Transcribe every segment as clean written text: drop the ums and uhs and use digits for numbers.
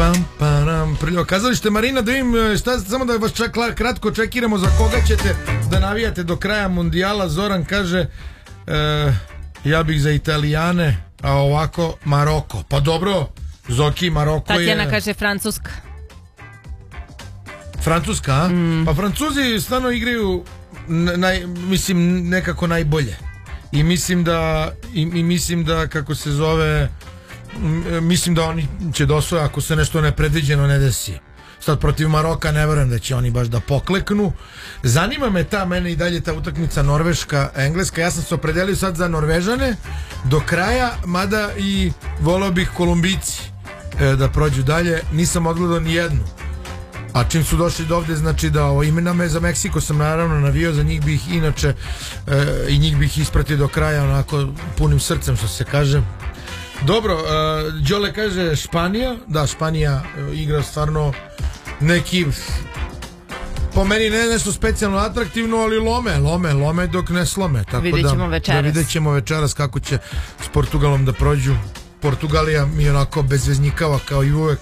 Kazalište Marina, da vidim šta, samo da vas kratko čekiramo za koga ćete da navijate do kraja mundijala. Zoran kaže ja bih za Italijane, a ovako Maroko. Pa dobro, Zoki, Maroko je... Tatjana kaže Francuska. Francuska, a? Pa Francuzi stvarno igraju mislim nekako najbolje. I mislim da kako se zove, mislim da oni će da osvoje ako se nešto nepredviđeno ne desi. Sad protiv Maroka ne verujem da će oni baš da pokleknu. Zanima me mene i dalje ta utakmica Norveška, Engleska. Ja sam se opredelio sad za Norvežane do kraja, mada i voleo bih Kolumbijci da prođu dalje. Nisam odgledao ni jednu. A čim su došli do ovde, znači da ovo imena me za Meksiko sam naravno navio, za njih bih inače i njih bih ispratio do kraja onako punim srcem, što se kaže. Dobro, Đole kaže Španija. Da, Španija igra stvarno neki, po meni ne nešto specijalno atraktivno, ali lome dok ne slome. Tako vidjet ćemo večeras kako će s Portugalom da prođu. Portugalija mi onako bezveznikava kao i uvek.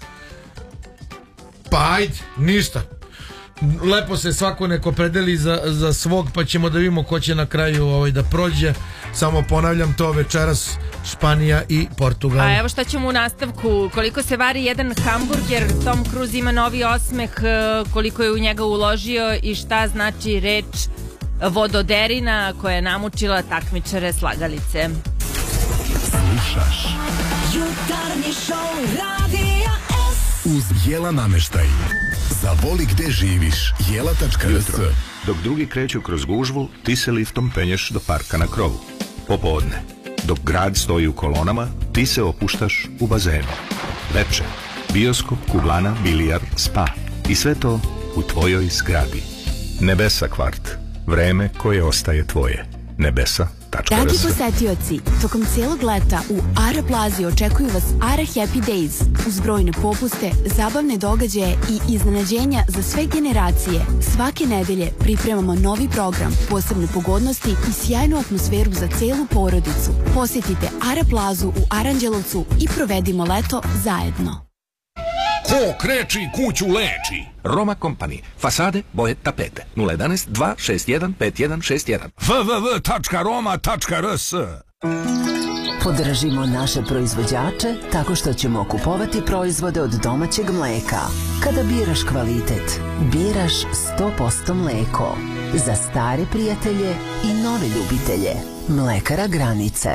Pa ajde, ništa. Lepo se svako neko predeli za svog, pa ćemo da vidimo ko će na kraju da prođe. Samo ponavljam to, večeras Španija i Portugal. A evo šta ćemo u nastavku. Koliko se vari jedan hamburger, Tom Cruise ima novi osmeh, koliko je u njega uložio i šta znači reč vododerina koja je namučila takmičare slagalice. Slušaš Jutarnji šou Radija S uz Jela nameštaj. Zavoli gde živiš, jela.rs. Dok drugi kreću kroz gužvu, ti se liftom penješ do parka na krovu. Popodne, dok grad stoji u kolonama, ti se opuštaš u bazenu. Lepše, bioskop, kuglana, bilijar, spa. I sve to u tvojoj zgradi. Nebesa kvart. Vreme koje ostaje tvoje. Nebesa.rs. Dragi posetioci, tokom cijelog leta u Ara Plazi očekuju vas Ara Happy Days uz brojne popuste, zabavne događaje i iznenađenja za sve generacije. Svake nedelje pripremamo novi program, posebne pogodnosti i sjajnu atmosferu za celu porodicu. Posjetite Ara Plazu u Aranđelovcu i provedimo leto zajedno. Ko kreči kuću leči. Roma Company. Fasade, boje, tapete. 011 261 5161. www.roma.rs. Podržimo naše proizvođače tako što ćemo kupovati proizvode od domaćeg mleka. Kada biraš kvalitet, biraš 100% mleko. Za stare prijatelje i nove ljubitelje. Mlekara Granice.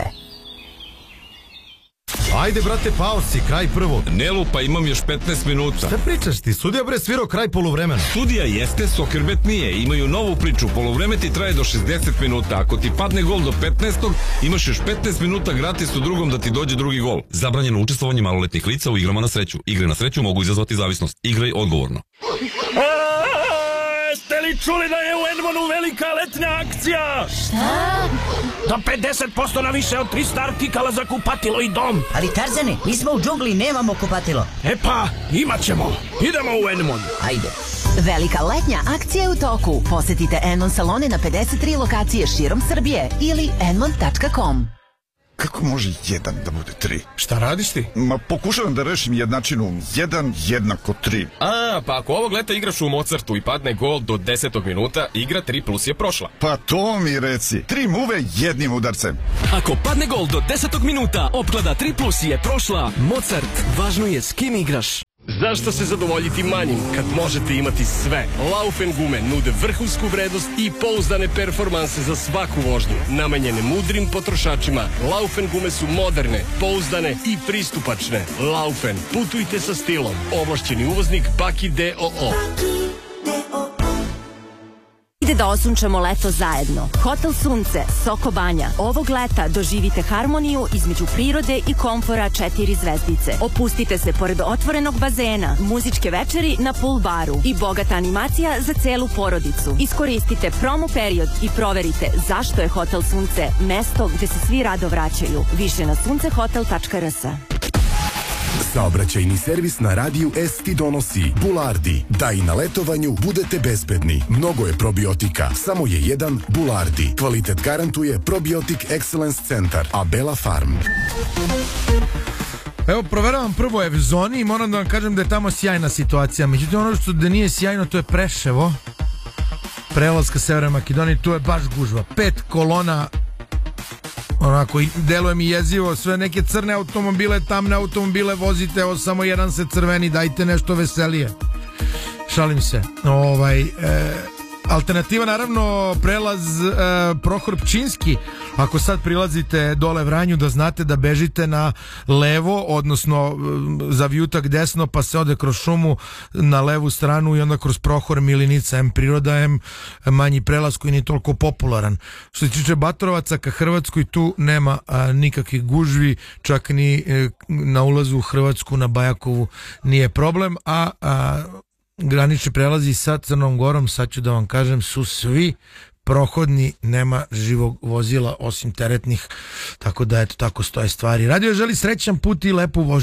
Ajde, brate, pausi, kraj prvog. Ne lupa, imam još 15 minuta. Šta pričaš ti? Sudija bre svirao kraj poluvremena. Sudija jeste, Sokrbet nije. Imaju novu priču. Poluvreme ti traje do 60 minuta. Ako ti padne gol do 15. imaš još 15 minuta gratis u drugom da ti dođe drugi gol. Zabranjeno učestvovanje maloletnih lica u igrama na sreću. Igre na sreću mogu izazvati zavisnost. Igraj odgovorno. Ste li čuli da je u Edmonu velika letnja akcija? Šta? Do 50% na više od 300 artikala za kupatilo i dom. Ali Tarzane, mi smo u džungli, nemamo kupatilo. E pa, imat ćemo. Idemo u Edmon. Ajde. Velika letnja akcija je u toku. Posjetite Edmon salone na 53 lokacije širom Srbije ili edmon.com. Kako može 1 da bude 3? Šta radiš ti? Ma pokušavam da rešim jednačinu 1 jednako 3. A, pa ako ovog leta igraš u Mozartu i padne gol do 10. minuta, igra 3 plus je prošla. Pa to mi reci. 3 muve jednim udarcem. Ako padne gol do 10. minuta, opklada 3 plus je prošla. Mozart, važno je s kim igraš. Zašto se zadovoljiti manjim kad možete imati sve? Laufen gume nude vrhunsku vrednost i pouzdane performanse za svaku vožnju. Namenjene mudrim potrošačima, Laufen gume su moderne, pouzdane i pristupačne. Laufen, putujte sa stilom. Ovlašćeni uvoznik Baki D.O.O. Ide da osunčamo leto zajedno. Hotel Sunce, Soko Banja. Ovog leta doživite harmoniju između prirode i komfora 4 zvezdice. Opustite se pored otvorenog bazena, muzičke večeri na pool baru i bogata animacija za celu porodicu. Iskoristite promo period i proverite zašto je Hotel Sunce mesto gde se svi rado vraćaju. Više na suncehotel.rs. Saobraćajni servis na Radiju S ti donosi Bulardi. Da i na letovanju budete bezbedni. Mnogo je probiotika, samo je jedan Bulardi. Kvalitet garantuje Probiotic Excellence Centar, Abela Farm. Evo, proveravam prvo je zoni i moram da vam kažem da je tamo sjajna situacija. Međutim, ono što da nije sjajno, to je Preševo, prelazka Severne Makedonije, tu je baš gužva. 5 kolona, onako, deluje mi jezivo, sve neke crne automobile, tamne automobile vozite, evo samo jedan se crveni, dajte nešto veselije. Šalim se. Alternativa, naravno, prelaz Prohor Pčinski. Ako sad prilazite dole Vranju, da znate da bežite na levo, odnosno za vijutak desno, pa se ode kroz šumu na levu stranu i onda kroz Prohor Milinica, M priroda, M manji prelaz koji nije toliko popularan. Što se tiče Batovaca ka Hrvatskoj, tu nema nikakvih gužvi, čak ni na ulazu u Hrvatsku na Bajakovu nije problem, a granični prelazi sa Crnom Gorom, sad ću da vam kažem, su svi prohodni, nema živog vozila osim teretnih, tako da eto, tako stoje stvari. Radio želi srećan put i lepu vožnju.